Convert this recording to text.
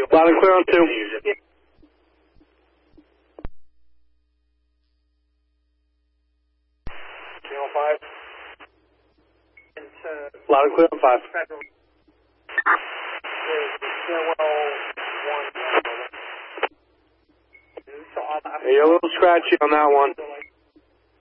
Loud and clear on 2. Loud and clear on 5. Hey, you're a little scratchy on that one.